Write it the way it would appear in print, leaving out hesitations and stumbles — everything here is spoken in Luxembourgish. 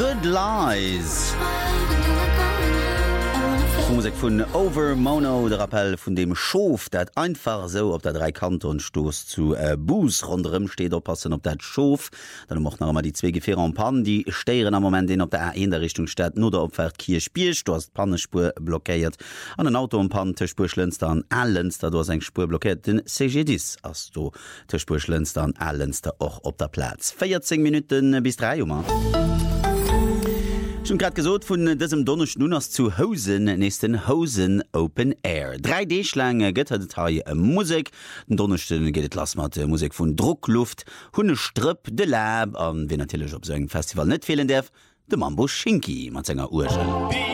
Good Lies. Musik von Over Mono, der Appell von dem Schof, dat einfach so op der drei Kanton stoß zu Bus rundherum steht, oppassen op dat Schof. Dann macht noch immer die zwei Gefähre am Pannen, die steieren am Moment in op der in der Richtung steht, nur der Opfert Kirchspielst, du hast Pannenspur blockiert. An den Auto am Pannen, der Spur schlünzt an Allenster, du hast eine Spur blockiert. Den CG10 hast du, der Spur schlünzt an Allenster auch op der Platz. 14 Minuten bis 3 Uhr. Schon grad gesot vun diesem Donnerstag nun ass zu Hosen nächsten Hosen Open Air. 3D-Schlange gëtt Detail Musik. Den Donnerstag geht lass mat Musik vun Druckluft, hunne Strip, de Lab an wie natürlich op so eng Festival net fehlen darf, de Mambo Shinky mat senger Urgel.